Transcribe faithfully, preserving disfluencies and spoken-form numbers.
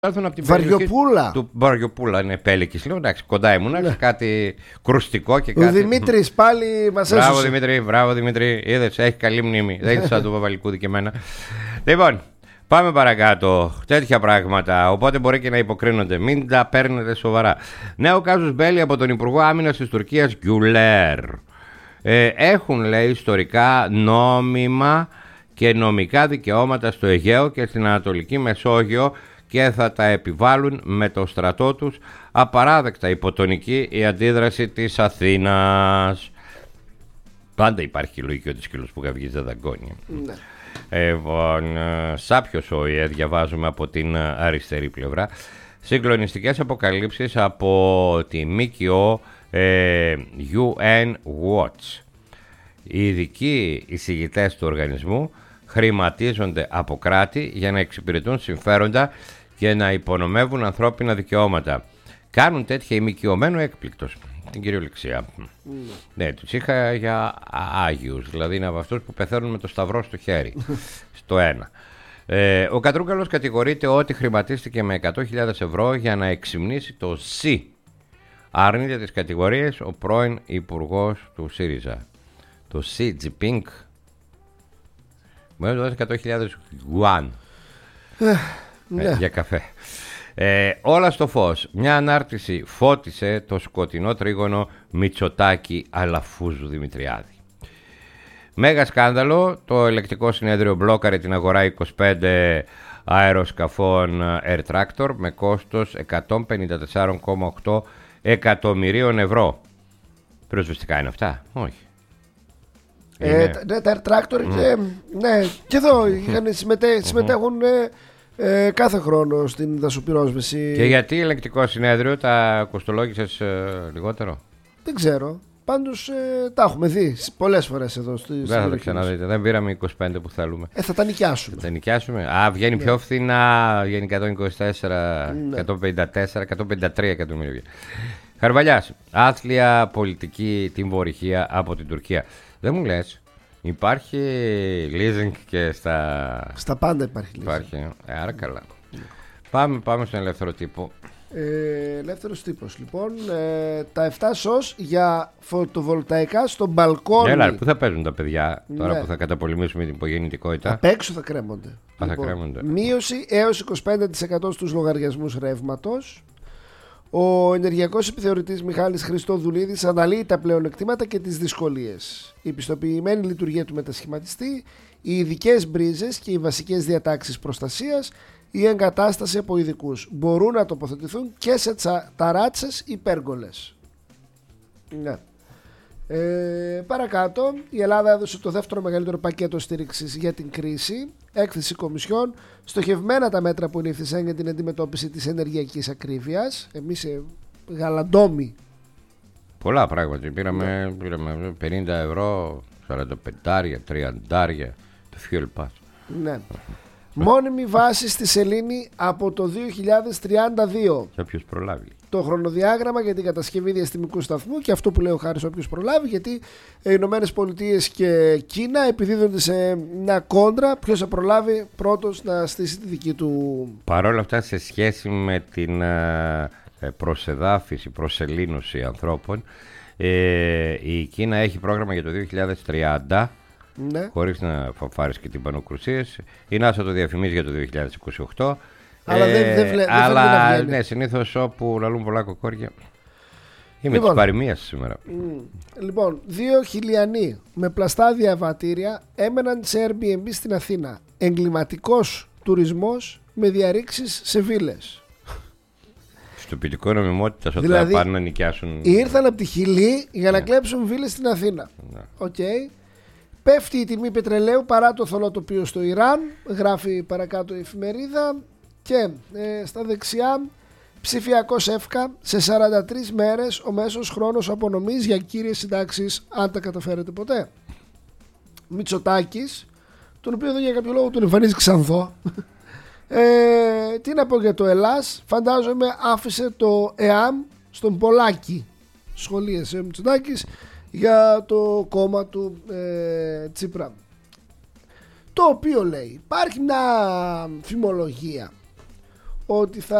έρθουν από την Βαριοπούλα. Του Βαριοπούλα είναι Πέλικης. Λέω εντάξει, κοντά ήμουνα, ναι. Κάτι κρουστικό και κάτι. Ο Δημήτρης πάλι μας έσωσε. Μπράβο Δημήτρη, μπράβο Δημήτρη. Είδες, έχει καλή μνήμη. Δεν είναι σαν του Παπαλικούδη και εμένα. Λοιπόν, πάμε παρακάτω. Τέτοια πράγματα. Οπότε μπορεί και να υποκρίνονται. Μην τα παίρνετε σοβαρά. Νέο κάζους μπέλι από τον Υπουργό Άμυνας της Τουρκίας Γκιουλέρ. Ε, έχουν, λέει, ιστορικά νόμιμα και νομικά δικαιώματα στο Αιγαίο και στην Ανατολική Μεσόγειο και θα τα επιβάλλουν με το στρατό τους. Απαράδεκτα υποτονική η αντίδραση της Αθήνας. Πάντα υπάρχει η λογική ότι σκύλος που καυγίζει δεν δαγκώνει. Ναι. Λοιπόν, σάπιος ο ΙΕ διαβάζουμε από την αριστερή πλευρά. Συγκλονιστικές αποκαλύψεις από τη ΜΚΟ ε, γιου εν Watch. Οι ειδικοί εισηγητές του οργανισμού χρηματίζονται από κράτη για να εξυπηρετούν συμφέροντα και να υπονομεύουν ανθρώπινα δικαιώματα. Κάνουν τέτοια ημικιωμένο έκπληκτος. Την κυριολεξία. Mm. Ναι, τους είχα για άγιους, δηλαδή είναι από αυτούς που πεθαίνουν με το σταυρό στο χέρι. Στο ένα. Ε, ο Κατρούγκαλος κατηγορείται ότι χρηματίστηκε με εκατό χιλιάδες ευρώ για να εξυμνήσει το ΣΥ. Αρνείται τις κατηγορίες ο πρώην υπουργός του ΣΥΡΙΖΑ. Το Σι Τζιπίνγκ. Μου έδωσε εκατό χιλιάδες γουάν ναι. ε, για καφέ. Ε, όλα στο φως. Μια ανάρτηση φώτισε το σκοτεινό τρίγωνο Μητσοτάκη Αλαφούζου Δημητριάδη. Μέγα σκάνδαλο. Το ελεκτικό συνέδριο μπλόκαρε την αγορά είκοσι πέντε αεροσκαφών Air Tractor με κόστος εκατόν πενήντα τέσσερα κόμμα οκτώ εκατομμυρίων ευρώ. Πυροσβεστικά είναι αυτά? Όχι. Ε, ναι, τα Air Tractor mm. και, ναι, και εδώ είχαν, συμμετέ, συμμετέχουν ε, ε, κάθε χρόνο στην δασοπυρόσβεση. Και γιατί ελεκτικό συνέδριο τα κοστολόγησες ε, λιγότερο? Δεν ξέρω. Πάντως ε, τα έχουμε δει πολλές φορές εδώ. Στη, δεν θα τα ξαναδείτε. Δεν πήραμε είκοσι πέντε που θέλουμε. Ε, θα τα νοικιάσουμε. Θα τα νοικιάσουμε. Α, βγαίνει ναι. πιο φθηνά. Βγαίνει εκατόν είκοσι τέσσερα, ναι. εκατόν πενήντα τέσσερα, εκατόν πενήντα τρία εκατομμύρια. Χαρβαλιάς. Άθλια πολιτική τιμωρία από την Τουρκία. Δεν μου λες. Υπάρχει leasing και στα... Στα πάντα υπάρχει leasing. Υπάρχει. Ε, άρα καλά. Yeah. Πάμε, πάμε στον ελεύθερο τύπο. Ε, ελεύθερος τύπος. Λοιπόν, ε, τα επτά σος για φωτοβολταϊκά στο μπαλκόνι. Έλα, πού θα παίζουν τα παιδιά τώρα ναι. που θα καταπολεμήσουμε την υπογεννητικότητα? Απ' έξω θα κρέμονται. Α, λοιπόν, θα κρέμονται. Μείωση έως είκοσι πέντε τοις εκατό στους λογαριασμούς ρεύματος. Ο ενεργειακός επιθεωρητής Μιχάλης Χριστοδουλίδης αναλύει τα πλεονεκτήματα και τις δυσκολίες. Η πιστοποιημένη λειτουργία του μετασχηματιστή, οι ειδικές μπρίζες και οι βασικές διατάξεις προστασίας, η εγκατάσταση από ειδικούς μπορούν να τοποθετηθούν και σε ταράτσες ή πέργολες. Ναι. Ε, παρακάτω, η Ελλάδα έδωσε το δεύτερο μεγαλύτερο πακέτο στήριξης για την κρίση. Έκθεση Κομισιόν. Στοχευμένα τα μέτρα που ενήφθησαν για την αντιμετώπιση της ενεργειακής ακρίβειας. Εμείς ε, γαλαντόμοι. Πολλά πράγματα. Πήραμε, πήραμε πενήντα ευρώ, σαράντα πέντε, τριάντα το fuel pass. Ναι. Μόνιμη βάση στη σελήνη από το δύο χιλιάδες τριάντα δύο. Όποιος προλάβει. Το χρονοδιάγραμμα για την κατασκευή διαστημικού σταθμού και αυτό που λέει ο Χάρης, όποιος προλάβει, γιατί οι Ηνωμένες Πολιτείες και Κίνα επιδίδονται σε μια κόντρα. Ποιος θα προλάβει πρώτος να στήσει τη δική του. Παρ' όλα αυτά, σε σχέση με την προσεδάφιση, προσελήνωση ανθρώπων, ε, η Κίνα έχει πρόγραμμα για το δύο χιλιάδες τριάντα. Ναι. Χωρίς να φανφάρεις και τυμπανοκρουσίες. Η ΝΑΣΑ το διαφημίζει για το δύο χιλιάδες είκοσι οκτώ. Αλλά ε, δεν, δεν, βλέ, αλλά, δεν ναι, συνήθως όπου λαλούν πολλά κοκόρια. Είμαι λοιπόν, της παροιμίας σήμερα. Mm, λοιπόν, δύο χιλιανοί με πλαστά διαβατήρια έμεναν σε Airbnb στην Αθήνα. Εγκληματικός τουρισμός με διαρρήξεις σε βίλες. Στο ποιητικό νομιμότητας ότι δηλαδή, θα πάνε να νοικιάσουν. Ήρθαν από τη Χιλή για να ναι. κλέψουν βίλες στην Αθήνα. Ναι. Okay. Πέφτει η τιμή πετρελαίου παρά το θολό τοπίο στο Ιράν, γράφει παρακάτω η εφημερίδα. Και ε, στα δεξιά, ψηφιακός εύκα, σε σαράντα τρεις μέρες ο μέσος χρόνος απονομής για κύριες συντάξεις, αν τα καταφέρετε ποτέ. Μητσοτάκης, τον οποίο δεν για κάποιο λόγο τον εμφανίζει ξανθό. ε, τι να πω για το Ελλάς, φαντάζομαι άφησε το ΕΑΜ στον Πολάκη. Σχολίασε ο Μητσοτάκης για το κόμμα του ε, Τσίπρα. Το οποίο λέει, υπάρχει μια φημολογία ότι θα